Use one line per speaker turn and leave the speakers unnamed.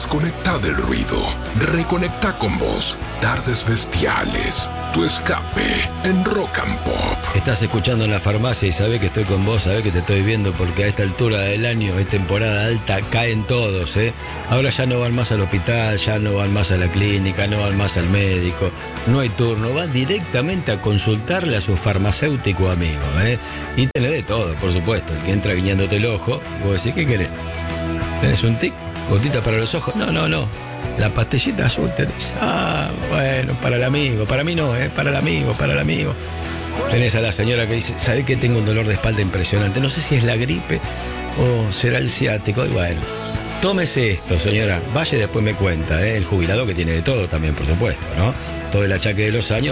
Desconecta del ruido. Reconecta con vos. Tardes bestiales. Tu escape en Rock and Pop.
Estás escuchando en la farmacia y sabés que estoy con vos, sabés que te estoy viendo, porque a esta altura del año, es temporada alta, caen todos, ¿eh? Ahora ya no van más al hospital, ya no van más a la clínica, no van más al médico, no hay turno, van directamente a consultarle a su farmacéutico amigo, ¿eh? Y tenés de todo, por supuesto, el que entra guiñándote el ojo, y vos decís, ¿qué querés? ¿Tenés un tic? ¿Gotita para los ojos? No. La pastillita azul te dice, bueno, para el amigo, para mí no, para el amigo. Tenés a la señora que dice, ¿sabés que tengo un dolor de espalda impresionante? No sé si es la gripe o será el ciático. Y bueno, tómese esto, señora, vaya y después me cuenta, el jubilado que tiene de todo también, por supuesto, ¿no? Todo el achaque de los años.